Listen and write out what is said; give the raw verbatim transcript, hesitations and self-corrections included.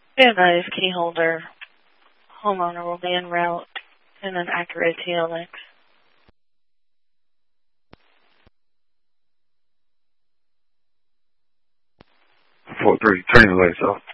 Be advised, key holder, homeowner will be en route in an Acura T L X. four three, turning the lights off.